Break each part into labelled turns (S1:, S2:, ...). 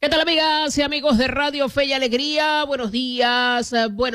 S1: ¿Qué tal, amigas y amigos de Radio Fe y Alegría? Buenos días,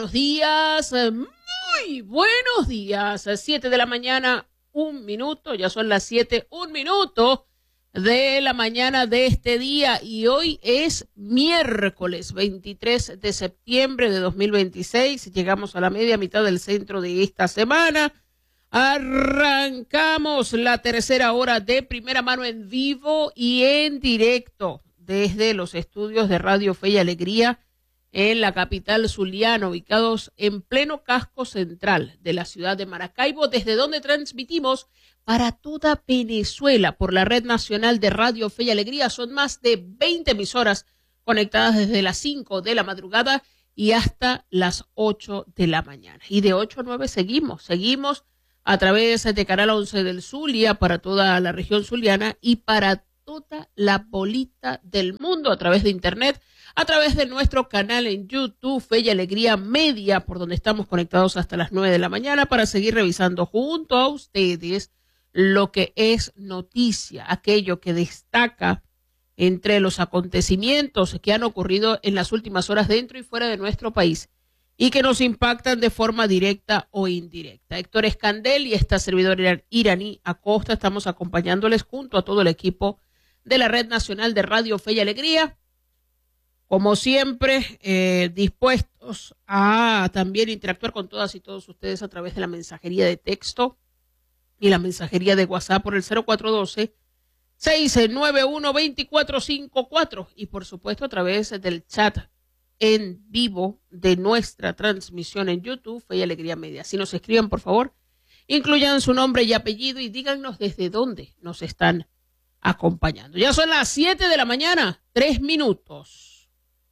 S1: muy buenos días. 7 de la mañana, 1 minuto, ya son las 7, 1 minuto de la mañana de este día y hoy es miércoles 23 de septiembre de 2026. Llegamos a la media mitad del centro de esta semana. Arrancamos la tercera hora de Primera Mano en vivo y en directo desde los estudios de Radio Fe y Alegría en la capital zuliana, ubicados en pleno casco central de la ciudad de Maracaibo, desde donde transmitimos para toda Venezuela por la Red Nacional de Radio Fe y Alegría. Son más de 20 emisoras conectadas desde las 5 de la madrugada y hasta las 8 de la mañana. Y de 8 a 9 seguimos a través de Canal 11 del Zulia para toda la región zuliana y para toda la bolita del mundo a través de internet, a través de nuestro canal en YouTube, Fe y Alegría Media, por donde estamos conectados hasta las 9 de la mañana para seguir revisando junto a ustedes lo que es noticia, aquello que destaca entre los acontecimientos que han ocurrido en las últimas horas dentro y fuera de nuestro país y que nos impactan de forma directa o indirecta. Héctor Escandel y esta servidora Iraní Acosta estamos acompañándoles junto a todo el equipo de la Red Nacional de Radio Fe y Alegría, como siempre, dispuestos a también interactuar con todas y todos ustedes a través de la mensajería de texto y la mensajería de WhatsApp por el 0412-691-2454 y por supuesto a través del chat en vivo de nuestra transmisión en YouTube, Fe y Alegría Media. Si nos escriben, por favor, incluyan su nombre y apellido y díganos desde dónde nos están acompañando. Ya son las 7 de la mañana, 3 minutos.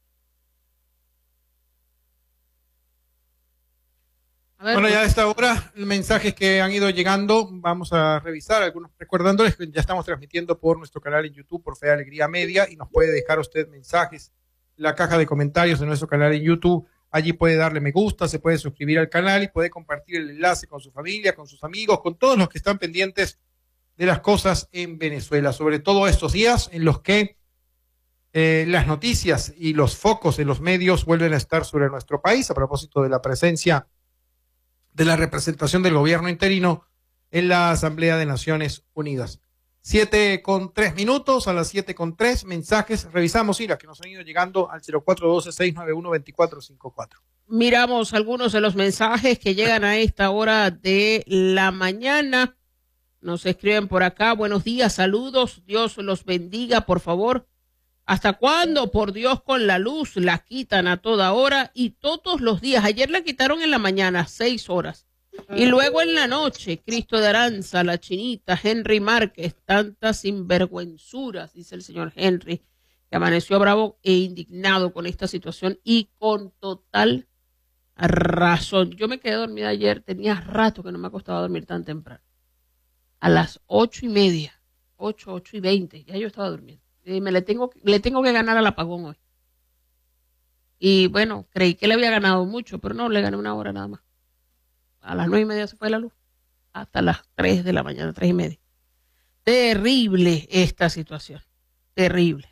S2: Bueno, ya a esta hora, mensajes que han ido llegando, vamos a revisar algunos, recordándoles que ya estamos transmitiendo por nuestro canal en YouTube, por Fe y Alegría Media, y nos puede dejar usted mensajes en la caja de comentarios de nuestro canal en YouTube. Allí puede darle me gusta, se puede suscribir al canal y puede compartir el enlace con su familia, con sus amigos, con todos los que están pendientes de las cosas en Venezuela, sobre todo estos días en los que las noticias y los focos de los medios vuelven a estar sobre nuestro país a propósito de la presencia de la representación del gobierno interino en la Asamblea de Naciones Unidas. 7:03, a las 7:03, mensajes, revisamos las que nos han ido llegando al 0412-691-2454.
S1: Miramos algunos de los mensajes que llegan a esta hora de la mañana. Nos escriben por acá, buenos días, saludos, Dios los bendiga, por favor. ¿Hasta cuándo, por Dios, con la luz la quitan a toda hora y todos los días? Ayer la quitaron en la mañana, 6 horas. Y luego en la noche, Cristo de Aranza, la Chinita, Henry Márquez, tantas sinvergüenzuras, dice el señor Henry, que amaneció bravo e indignado con esta situación y con total razón. Yo me quedé dormida ayer, tenía rato que no me acostaba a dormir tan temprano. A las 8:30, 8:20, ya yo estaba durmiendo. Y le tengo que ganar al apagón hoy. Y bueno, creí que le había ganado mucho, pero no, le gané 1 hora nada más. A las 9:30 se fue la luz, hasta las 3 de la mañana, 3:30. Terrible esta situación, terrible.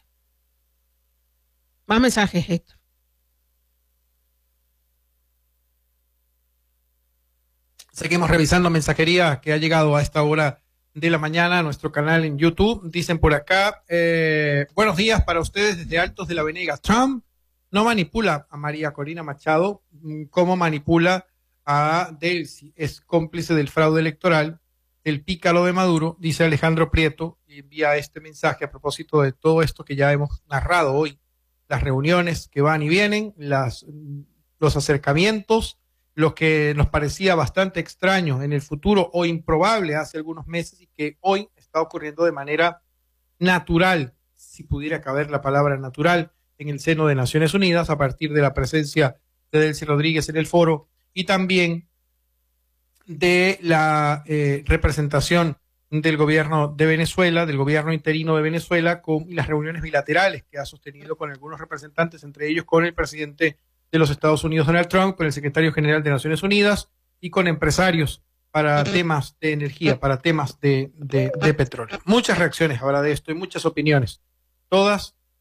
S1: Más mensajes, Héctor.
S2: Seguimos revisando mensajería que ha llegado a esta hora de la mañana a nuestro canal en YouTube. Dicen por acá, buenos días para ustedes desde Altos de la Venega. Trump no manipula a María Corina Machado como manipula a Delcy. Es cómplice del fraude electoral, el pícaro de Maduro, dice Alejandro Prieto, y envía este mensaje a propósito de todo esto que ya hemos narrado hoy. Las reuniones que van y vienen, los acercamientos, lo que nos parecía bastante extraño en el futuro o improbable hace algunos meses y que hoy está ocurriendo de manera natural, si pudiera caber la palabra natural, en el seno de Naciones Unidas a partir de la presencia de Delcy Rodríguez en el foro y también de la representación del gobierno de Venezuela, del gobierno interino de Venezuela, con las reuniones bilaterales que ha sostenido con algunos representantes, entre ellos con el presidente de los Estados Unidos, Donald Trump, con el secretario general de Naciones Unidas y con empresarios para temas de energía, para temas de petróleo. Muchas reacciones ahora de esto y muchas opiniones, todas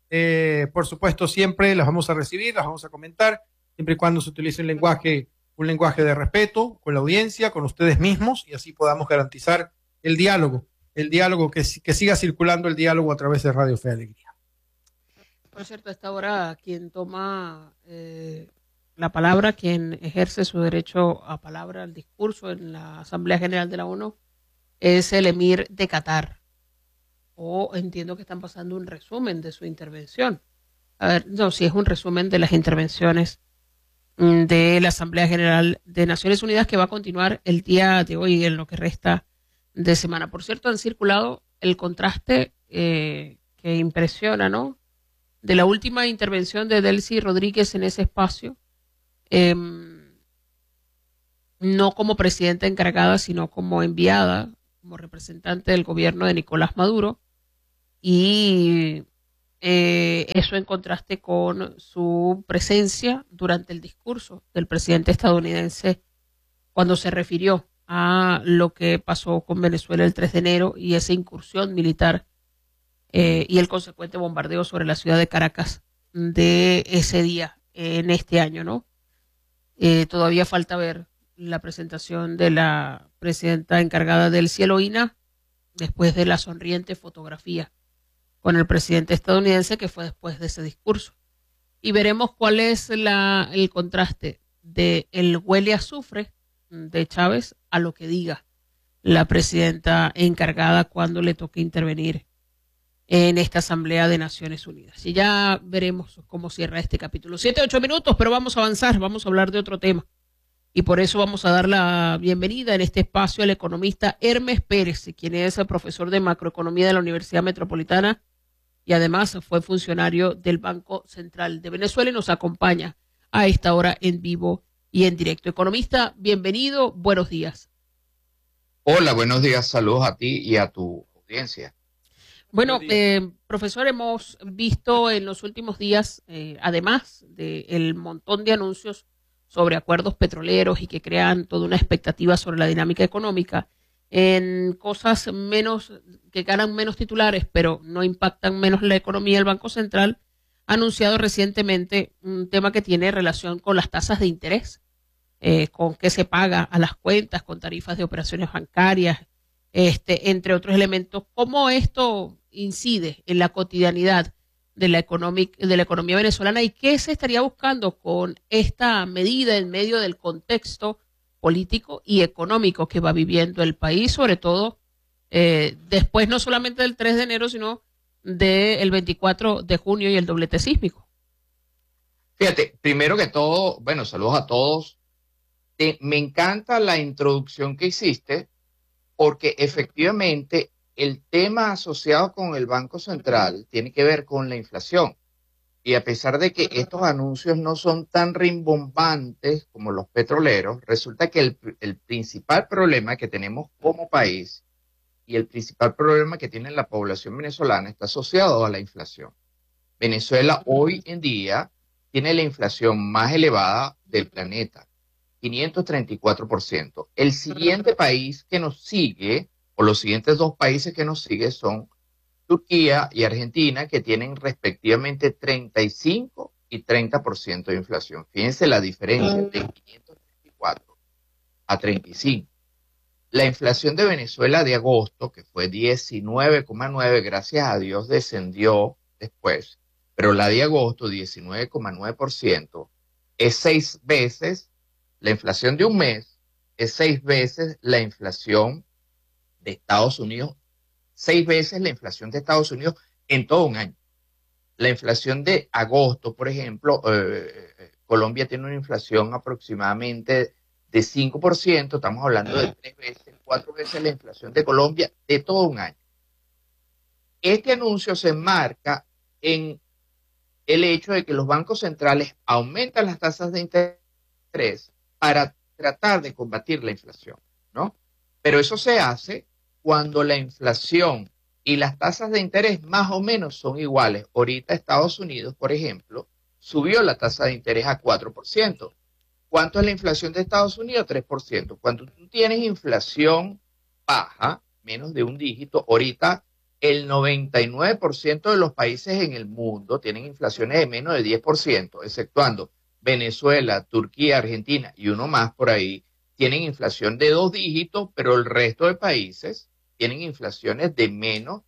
S2: Por supuesto, siempre las vamos a recibir, las vamos a comentar, siempre y cuando se utilice un lenguaje de respeto con la audiencia, con ustedes mismos, y así podamos garantizar el diálogo que siga circulando el diálogo a través de Radio Fe y Alegría.
S1: Por cierto, a esta hora quien toma la palabra, quien ejerce su derecho a palabra, al discurso en la Asamblea General de la ONU, es el emir de Qatar. O entiendo que están pasando un resumen de su intervención. A ver, no, si es un resumen de las intervenciones de la Asamblea General de Naciones Unidas que va a continuar el día de hoy en lo que resta de semana. Por cierto, han circulado el contraste que impresiona, ¿no? De la última intervención de Delcy Rodríguez en ese espacio, no como presidenta encargada, sino como enviada, como representante del gobierno de Nicolás Maduro, y eso en contraste con su presencia durante el discurso del presidente estadounidense cuando se refirió a lo que pasó con Venezuela el 3 de enero y esa incursión militar y el consecuente bombardeo sobre la ciudad de Caracas de ese día en este año, ¿no? Todavía falta ver la presentación de la presidenta encargada del Cieloína después de la sonriente fotografía con el presidente estadounidense que fue después de ese discurso. Y veremos cuál es el contraste de el huele a azufre de Chávez a lo que diga la presidenta encargada cuando le toque intervenir en esta Asamblea de Naciones Unidas. Y ya veremos cómo cierra este capítulo. 7-8 minutos, pero vamos a avanzar, vamos a hablar de otro tema. Y por eso vamos a dar la bienvenida en este espacio al economista Hermes Pérez, quien es el profesor de macroeconomía de la Universidad Metropolitana y además fue funcionario del Banco Central de Venezuela y nos acompaña a esta hora en vivo y en directo. Economista, bienvenido, buenos días.
S3: Hola, buenos días, saludos a ti y a tu audiencia.
S1: Bueno, profesor, hemos visto en los últimos días, además del montón de anuncios sobre acuerdos petroleros y que crean toda una expectativa sobre la dinámica económica, en cosas que ganan menos titulares, pero no impactan menos la economía, el Banco Central ha anunciado recientemente un tema que tiene relación con las tasas de interés, con qué se paga a las cuentas, con tarifas de operaciones bancarias, entre otros elementos. ¿Cómo esto incide en la cotidianidad de la economía venezolana y qué se estaría buscando con esta medida en medio del contexto político y económico que va viviendo el país, sobre todo después no solamente del 3 de enero, sino del 24 de junio y el doblete sísmico?
S3: Fíjate, primero que todo, bueno, saludos a todos. Me encanta la introducción que hiciste porque efectivamente el tema asociado con el Banco Central tiene que ver con la inflación. Y a pesar de que estos anuncios no son tan rimbombantes como los petroleros, resulta que el principal problema que tenemos como país y el principal problema que tiene la población venezolana está asociado a la inflación. Venezuela hoy en día tiene la inflación más elevada del planeta, 534%. El siguiente país que nos sigue, o los siguientes dos países que nos siguen son Turquía y Argentina, que tienen respectivamente 35 y 30% de inflación. Fíjense la diferencia de 534 a 35. La inflación de Venezuela de agosto, que fue 19,9, gracias a Dios descendió después, pero la de agosto, 19,9%, es 6 veces, la inflación de un mes es 6 veces la inflación de Estados Unidos, 6 veces la inflación de Estados Unidos en todo un año. La inflación de agosto, por ejemplo, Colombia tiene una inflación aproximadamente de 5%, estamos hablando de 3 veces, 4 veces la inflación de Colombia de todo un año. Este anuncio se enmarca en el hecho de que los bancos centrales aumentan las tasas de interés para tratar de combatir la inflación, ¿no? Pero eso se hace cuando la inflación y las tasas de interés más o menos son iguales. Ahorita Estados Unidos, por ejemplo, subió la tasa de interés a 4%. ¿Cuánto es la inflación de Estados Unidos? 3%. Cuando tú tienes inflación baja, menos de un dígito, ahorita El 99% de los países en el mundo tienen inflaciones de menos de 10%, exceptuando Venezuela, Turquía, Argentina y uno más por ahí, tienen inflación de 2 dígitos, pero el resto de países tienen inflaciones de menos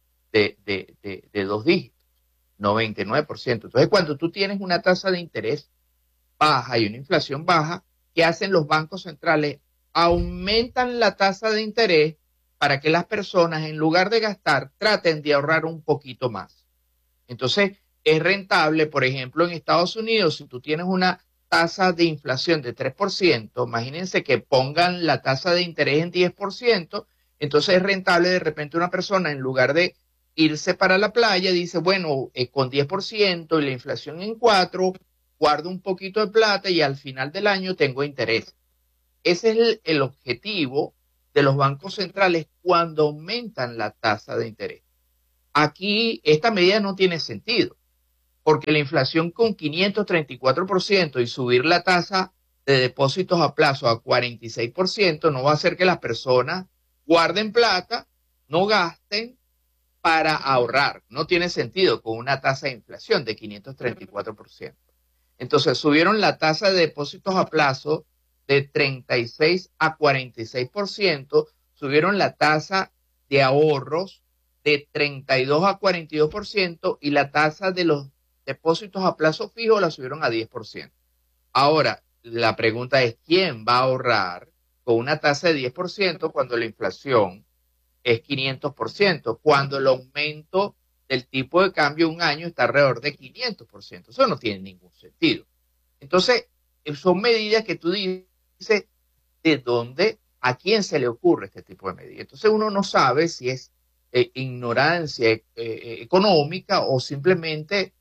S3: de 2 dígitos, 99%. Entonces, cuando tú tienes una tasa de interés baja y una inflación baja, ¿qué hacen los bancos centrales? Aumentan la tasa de interés para que las personas, en lugar de gastar, traten de ahorrar un poquito más. Entonces, es rentable, por ejemplo, en Estados Unidos, si tú tienes una tasa de inflación de 3%, imagínense que pongan la tasa de interés en 10%, entonces es rentable de repente una persona, en lugar de irse para la playa, dice, bueno, con 10% y la inflación en 4, guardo un poquito de plata y al final del año tengo interés. Ese es el objetivo de los bancos centrales cuando aumentan la tasa de interés. Aquí esta medida no tiene sentido, porque la inflación con 534% y subir la tasa de depósitos a plazo a 46% no va a hacer que las personas guarden plata, no gasten para ahorrar. No tiene sentido con una tasa de inflación de 534%. Entonces subieron la tasa de depósitos a plazo de 36 a 46%, subieron la tasa de ahorros de 32 a 42% y la tasa de los depósitos a plazo fijo la subieron a 10%. Ahora, la pregunta es, ¿quién va a ahorrar con una tasa de 10% cuando la inflación es 500%, cuando el aumento del tipo de cambio un año está alrededor de 500%? Eso no tiene ningún sentido. Entonces, son medidas que tú dices, ¿de dónde, a quién se le ocurre este tipo de medidas? Entonces uno no sabe si es ignorancia económica o simplemente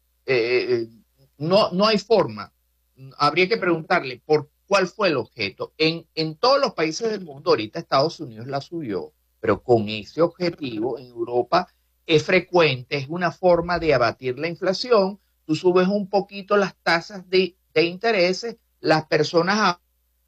S3: no hay forma. Habría que preguntarle por cuál fue el objeto. En todos los países del mundo, ahorita Estados Unidos la subió, pero con ese objetivo en Europa es frecuente, es una forma de abatir la inflación. Tú subes un poquito las tasas de intereses, las personas...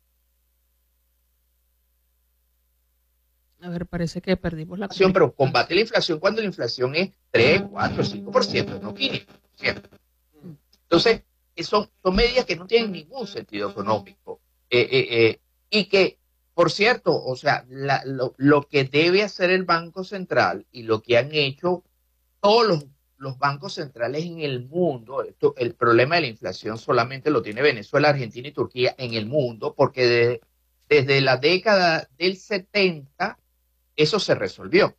S1: A ver, parece que perdimos la
S3: comunicación, pero combate la inflación cuando la inflación es 3, 4, 5%, no 500%. Entonces, son medidas que no tienen ningún sentido económico. Y que, por cierto, o sea, lo que debe hacer el Banco Central y lo que han hecho todos los bancos centrales en el mundo, el problema de la inflación solamente lo tiene Venezuela, Argentina y Turquía en el mundo, porque desde la década del 70 eso se resolvió.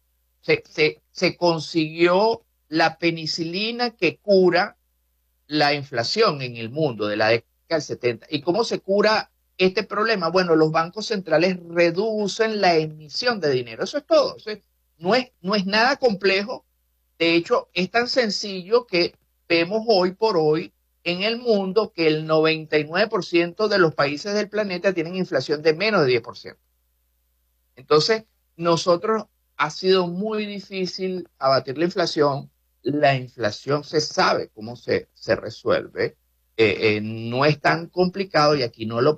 S3: Se consiguió la penicilina que cura la inflación en el mundo de la década del 70. ¿Y cómo se cura este problema? Bueno, los bancos centrales reducen la emisión de dinero. Eso es todo. Eso no es nada complejo. De hecho, es tan sencillo que vemos hoy por hoy en el mundo que el 99% de los países del planeta tienen inflación de menos de 10%. Entonces, nosotros ha sido muy difícil abatir la inflación. La inflación se sabe cómo se resuelve. No es tan complicado y aquí no lo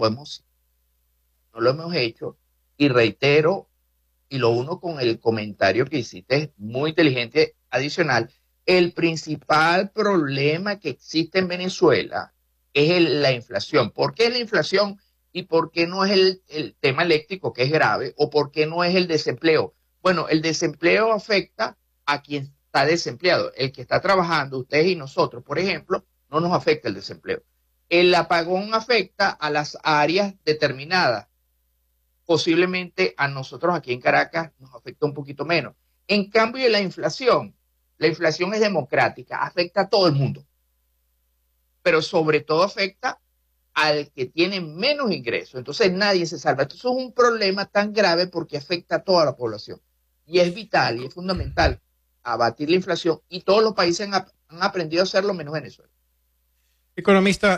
S3: hemos hecho. Y reitero, y lo uno con el comentario que hiciste, muy inteligente, adicional, el principal problema que existe en Venezuela es la inflación. ¿Por qué es la inflación y por qué no es el tema eléctrico, que es grave, o por qué no es el desempleo? Bueno, el desempleo afecta a quien está desempleado. El que está trabajando, ustedes y nosotros, por ejemplo, no nos afecta el desempleo. El apagón afecta a las áreas determinadas. Posiblemente a nosotros aquí en Caracas nos afecta un poquito menos. En cambio, la inflación es democrática, afecta a todo el mundo, pero sobre todo afecta al que tiene menos ingresos. Entonces nadie se salva. Esto es un problema tan grave porque afecta a toda la población. Y es vital y es fundamental abatir la inflación, y todos los países han aprendido a hacerlo menos Venezuela.
S2: Economista,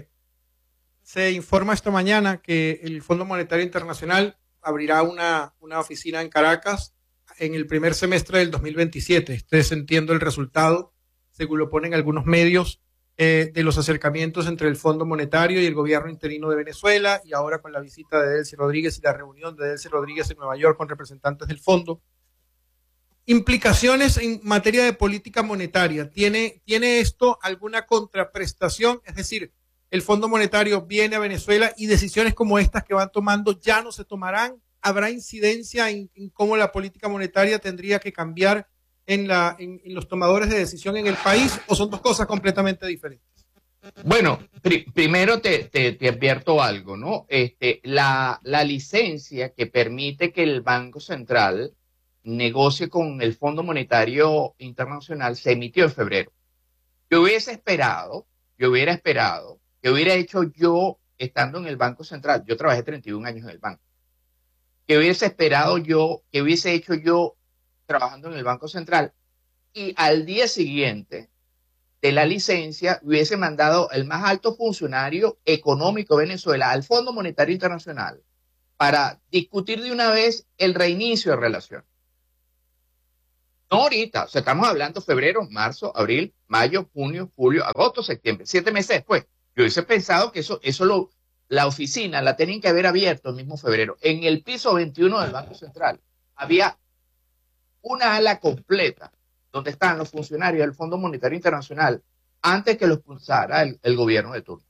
S2: se informa esta mañana que el Fondo Monetario Internacional abrirá una oficina en Caracas en el primer semestre del 2027. Ustedes entiendo el resultado, según lo ponen algunos medios, de los acercamientos entre el Fondo Monetario y el gobierno interino de Venezuela, y ahora con la visita de Delcy Rodríguez y la reunión de Delcy Rodríguez en Nueva York con representantes del fondo. implicaciones en materia de política monetaria. ¿Tiene esto alguna contraprestación? Es decir, el Fondo Monetario viene a Venezuela y decisiones como estas que van tomando ya no se tomarán. ¿Habrá incidencia en cómo la política monetaria tendría que cambiar en los tomadores de decisión en el país, o son dos cosas completamente diferentes?
S3: Bueno, primero te advierto algo, ¿no? La licencia que permite que el Banco Central negocie con el Fondo Monetario Internacional se emitió en febrero. Yo hubiera esperado, que hubiera hecho yo estando en el Banco Central. Yo trabajé 31 años en el banco. Que hubiese esperado yo, que hubiese hecho yo trabajando en el Banco Central, y al día siguiente de la licencia hubiese mandado el más alto funcionario económico de Venezuela al Fondo Monetario Internacional para discutir de una vez el reinicio de relaciones. No ahorita, o sea, estamos hablando febrero, marzo, abril, mayo, junio, julio, agosto, septiembre, 7 meses después. Yo hubiese pensado que la oficina la tenían que haber abierto el mismo febrero. En el piso 21 del Banco Central había una ala completa donde están los funcionarios del Fondo Monetario Internacional antes que los expulsara el gobierno de turno.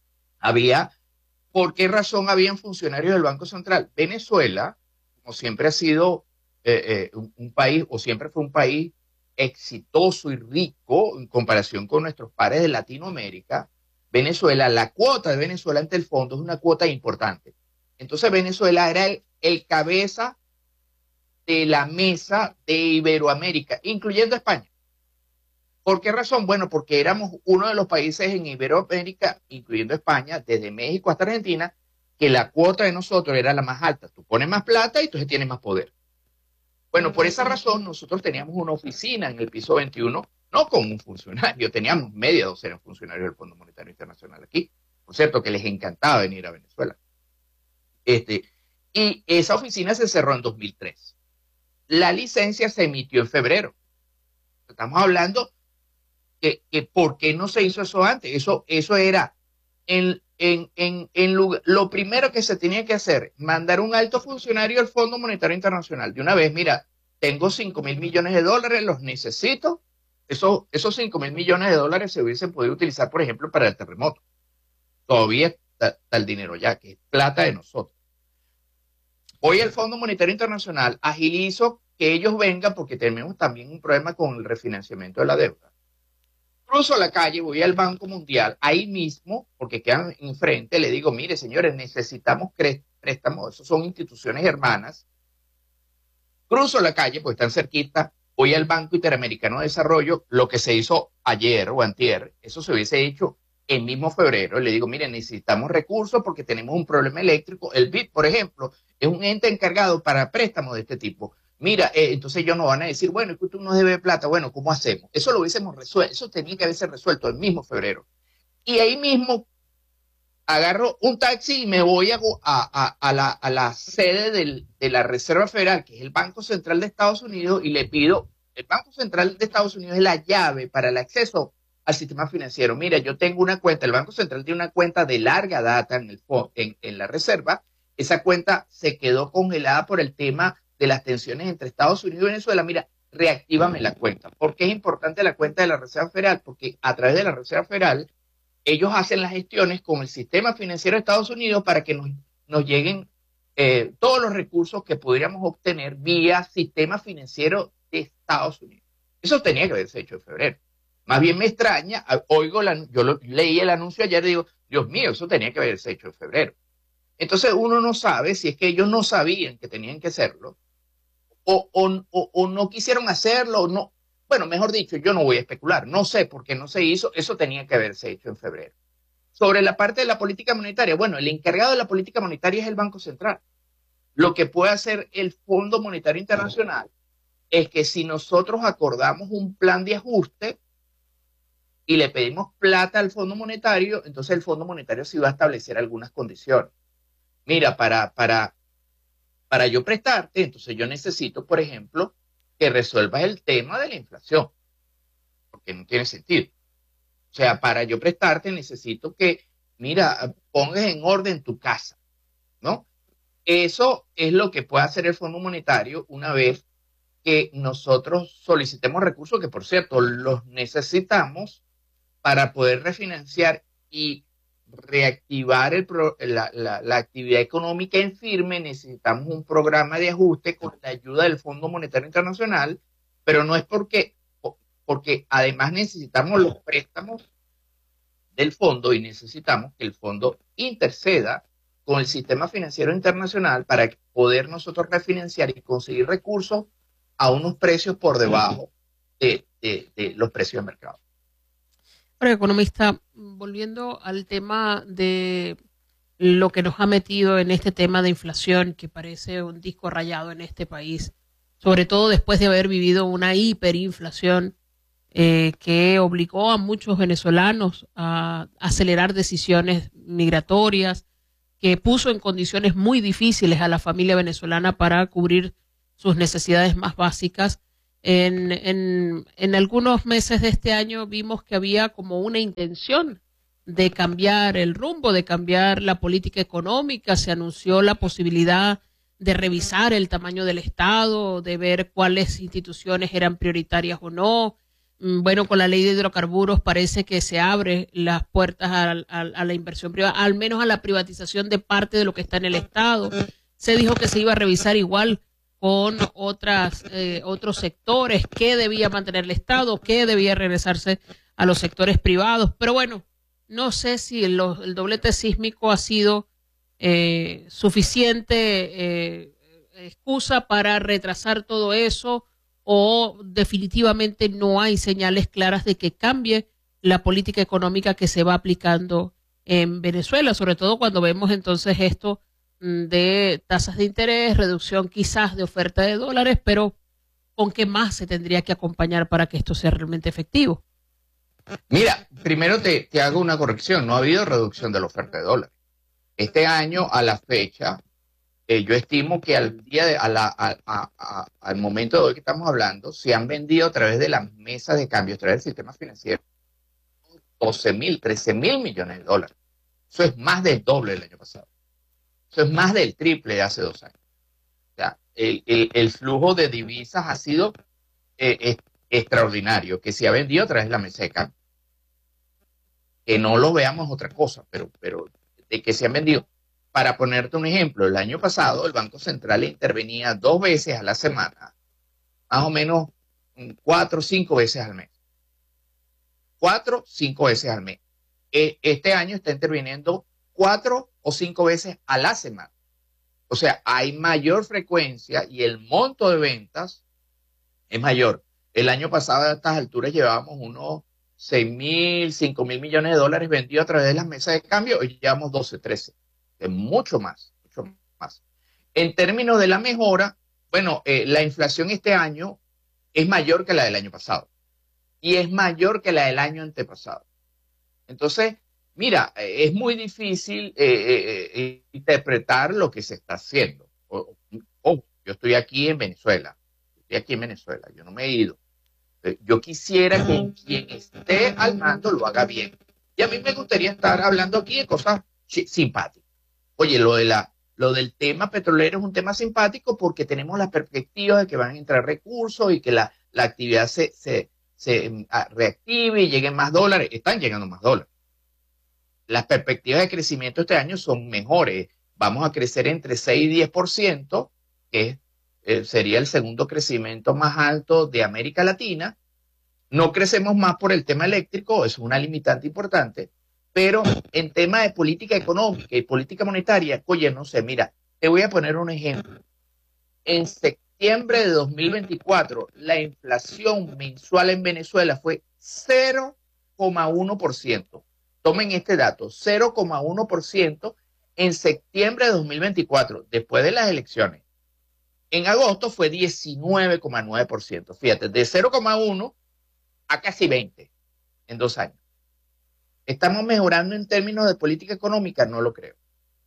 S3: ¿Por qué razón habían funcionarios del Banco Central? Venezuela, como siempre ha sido un país, o siempre fue un país exitoso y rico en comparación con nuestros pares de Latinoamérica, Venezuela, la cuota de Venezuela ante el fondo es una cuota importante. Entonces Venezuela era el cabeza de la mesa de Iberoamérica, incluyendo España. ¿Por qué razón? Bueno, porque éramos uno de los países en Iberoamérica, incluyendo España, desde México hasta Argentina, que la cuota de nosotros era la más alta. Tú pones más plata y entonces tienes más poder. Bueno, por esa razón nosotros teníamos una oficina en el piso 21, no como un funcionario, teníamos media docena de funcionarios del Fondo Monetario Internacional aquí. Por cierto, que les encantaba venir a Venezuela. Y esa oficina se cerró en 2003. La licencia se emitió en febrero. Estamos hablando que ¿por qué no se hizo eso antes? Eso era lo primero que se tenía que hacer, mandar un alto funcionario al Fondo Monetario Internacional. De una vez, mira, tengo 5.000 millones de dólares, los necesito. Esos 5.000 millones de dólares se hubiesen podido utilizar, por ejemplo, para el terremoto. Todavía está el dinero ya, que es plata de nosotros. Hoy el Fondo Monetario Internacional agilizó que ellos vengan porque tenemos también un problema con el refinanciamiento de la deuda. Cruzo la calle, voy al Banco Mundial, ahí mismo, porque quedan enfrente, le digo, mire, señores, necesitamos préstamos, esos son instituciones hermanas. Cruzo la calle, pues están cerquita, voy al Banco Interamericano de Desarrollo, lo que se hizo ayer o antier, eso se hubiese hecho el mismo febrero. Le digo, mire, necesitamos recursos porque tenemos un problema eléctrico. El BID, por ejemplo, es un ente encargado para préstamos de este tipo. Mira, entonces ellos nos van a decir, bueno, es que tú nos debes plata, bueno, ¿cómo hacemos? Eso lo hubiésemos resuelto, eso tenía que haberse resuelto el mismo febrero. Y ahí mismo agarro un taxi y me voy a la sede de la Reserva Federal, que es el Banco Central de Estados Unidos, y le pido, el Banco Central de Estados Unidos es la llave para el acceso al sistema financiero. Mira, yo tengo una cuenta, el Banco Central tiene una cuenta de larga data en la Reserva. Esa cuenta se quedó congelada por el tema de las tensiones entre Estados Unidos y Venezuela. Mira, reactívame la cuenta. ¿Por qué es importante la cuenta de la Reserva Federal? Porque a través de la Reserva Federal ellos hacen las gestiones con el sistema financiero de Estados Unidos para que nos lleguen todos los recursos que podríamos obtener vía sistema financiero de Estados Unidos. Eso tenía que haberse hecho en febrero. Más bien me extraña, leí el anuncio ayer y digo, Dios mío, eso tenía que haberse hecho en febrero. Entonces uno no sabe si es que ellos no sabían que tenían que hacerlo o no quisieron hacerlo o no. Bueno, mejor dicho, yo no voy a especular, no sé por qué no se hizo, eso tenía que haberse hecho en febrero. Sobre la parte de la política monetaria, bueno, el encargado de la política monetaria es el Banco Central. Lo que puede hacer el Fondo Monetario Internacional es que si nosotros acordamos un plan de ajuste y le pedimos plata al Fondo Monetario, entonces el Fondo Monetario sí va a establecer algunas condiciones. Mira, para yo prestarte, entonces yo necesito, por ejemplo, que resuelvas el tema de la inflación, porque no tiene sentido. O sea, para yo prestarte necesito que, mira, pongas en orden tu casa, ¿no? Eso es lo que puede hacer el Fondo Monetario una vez que nosotros solicitemos recursos que, por cierto, los necesitamos para poder refinanciar y reactivar la actividad económica en firme. Necesitamos un programa de ajuste con la ayuda del Fondo Monetario Internacional, pero no es porque además necesitamos los préstamos del fondo y necesitamos que el fondo interceda con el sistema financiero internacional para poder nosotros refinanciar y conseguir recursos a unos precios por debajo de los precios de mercado.
S1: Ahora, economista, volviendo al tema de lo que nos ha metido en este tema de inflación, que parece un disco rayado en este país, sobre todo después de haber vivido una hiperinflación que obligó a muchos venezolanos a acelerar decisiones migratorias, que puso en condiciones muy difíciles a la familia venezolana para cubrir sus necesidades más básicas. En algunos meses de este año vimos que había como una intención de cambiar el rumbo, de cambiar la política económica. Se anunció la posibilidad de revisar el tamaño del Estado, de ver cuáles instituciones eran prioritarias o no. Bueno, con la ley de hidrocarburos parece que se abre las puertas a la inversión privada, al menos a la privatización de parte de lo que está en el Estado. Se dijo que se iba a revisar igual con otros sectores, qué debía mantener el Estado, qué debía regresarse a los sectores privados. Pero bueno, no sé si el doblete sísmico ha sido suficiente excusa para retrasar todo eso, o definitivamente no hay señales claras de que cambie la política económica que se va aplicando en Venezuela, sobre todo cuando vemos entonces esto de tasas de interés, reducción quizás de oferta de dólares, pero ¿con qué más se tendría que acompañar para que esto sea realmente efectivo?
S3: Mira, primero te hago una corrección, no ha habido reducción de la oferta de dólares. Este año, a la fecha, yo estimo que al momento de hoy que estamos hablando, se han vendido a través de las mesas de cambio, a través del sistema financiero, 12.000, 13.000 millones de dólares. Eso es más del doble del año pasado. Eso es más del triple de hace 2 años. O sea, el flujo de divisas ha sido extraordinario, que se ha vendido a través de la mesa de cambio. Que no lo veamos otra cosa, pero de que se han vendido. Para ponerte un ejemplo, el año pasado el Banco Central intervenía 2 veces a la semana, más o menos 4 o 5 veces al mes. 4 o 5 veces al mes. Este año está interviniendo 4 o 5 veces a la semana. O sea, hay mayor frecuencia y el monto de ventas es mayor. El año pasado a estas alturas llevábamos unos 6.000, 5.000 millones de dólares vendidos a través de las mesas de cambio, hoy llevamos 12, 13. Es mucho más, mucho más. En términos de la mejora, bueno, la inflación este año es mayor que la del año pasado y es mayor que la del año antepasado. Entonces, mira, es muy difícil interpretar lo que se está haciendo. Yo estoy aquí en Venezuela, yo no me he ido. Yo quisiera que quien esté al mando lo haga bien. Y a mí me gustaría estar hablando aquí de cosas simpáticas. Oye, lo del tema petrolero es un tema simpático porque tenemos la perspectiva de que van a entrar recursos y que la actividad se reactive y lleguen más dólares. Están llegando más dólares. Las perspectivas de crecimiento este año son mejores. Vamos a crecer entre 6 y 10%, que sería el segundo crecimiento más alto de América Latina. No crecemos más por el tema eléctrico, es una limitante importante. Pero en tema de política económica y política monetaria, oye, no sé, mira, te voy a poner un ejemplo. En septiembre de 2024, la inflación mensual en Venezuela fue 0,1%. Tomen este dato, 0,1% en septiembre de 2024, después de las elecciones. En agosto fue 19,9%. Fíjate, de 0,1 a casi 20 en 2 años. ¿Estamos mejorando en términos de política económica? No lo creo.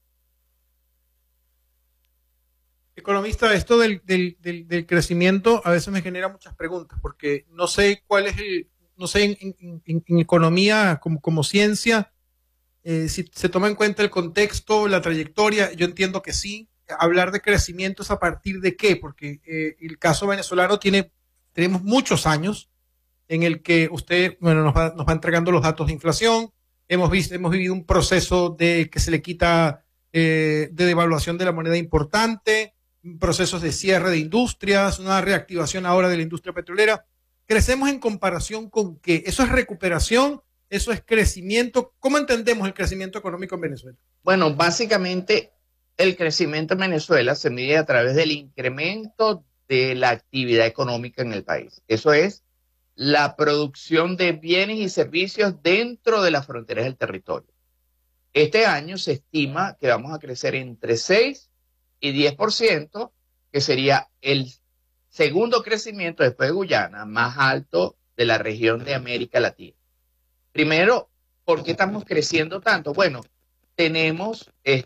S2: Economista, esto del crecimiento a veces me genera muchas preguntas, porque no sé cuál es no sé en economía como ciencia, si se toma en cuenta el contexto, la trayectoria. Yo entiendo que sí, hablar de crecimiento es a partir de qué, porque el caso venezolano tenemos muchos años en el que usted, bueno, nos va entregando los datos de inflación. Hemos vivido un proceso de que se le quita de devaluación de la moneda importante, procesos de cierre de industrias, una reactivación ahora de la industria petrolera. ¿Crecemos en comparación con qué? ¿Eso es recuperación? ¿Eso es crecimiento? ¿Cómo entendemos el crecimiento económico en Venezuela?
S3: Bueno, básicamente el crecimiento en Venezuela se mide a través del incremento de la actividad económica en el país. Eso es la producción de bienes y servicios dentro de las fronteras del territorio. Este año se estima que vamos a crecer entre 6 y 10%, que sería el segundo crecimiento después de Guyana más alto de la región de América Latina. Primero, ¿por qué estamos creciendo tanto? Bueno, tenemos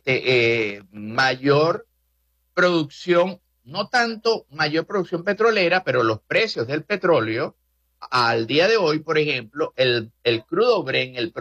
S3: mayor producción, no tanto mayor producción petrolera, pero los precios del petróleo al día de hoy, por ejemplo, el crudo Brent, el